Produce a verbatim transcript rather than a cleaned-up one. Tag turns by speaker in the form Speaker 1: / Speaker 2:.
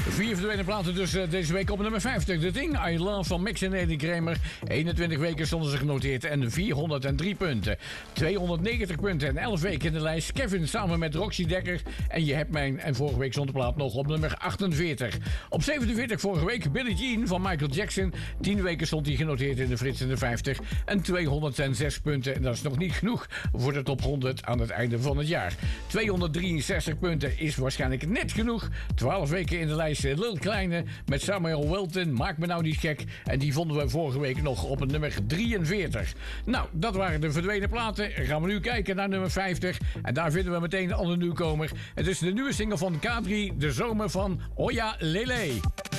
Speaker 1: Vier verdwenen platen dus uh, deze week op nummer vijftig. The Thing, I Love van Max en Eddie Kramer. eenentwintig weken stonden ze genoteerd en vierhonderddrie punten. tweehonderdnegentig punten en elf weken in de lijst. Kevin samen met Roxy Dekker. En Je hebt mijn. En vorige week stond de plaat nog op nummer achtenveertig. Op zevenenveertig vorige week Billie Jean van Michael Jackson. tien weken stond hij genoteerd in de Frits in de vijftig. En tweehonderdzes punten. En dat is nog niet genoeg voor de top honderd aan het einde van het jaar. tweehonderddrieënzestig punten is waarschijnlijk net genoeg. twaalf weken in de lijst Lil Kleine met Samuel Welton. Maak me nou niet gek. En die vonden we vorige week nog op het nummer drieënveertig. Nou, dat waren de verdwenen platen. Gaan we nu kijken naar nummer vijftig. En daar vinden we meteen een andere nieuwkomer. Het is de nieuwe single van K drie, De Zomer van Oya Lele.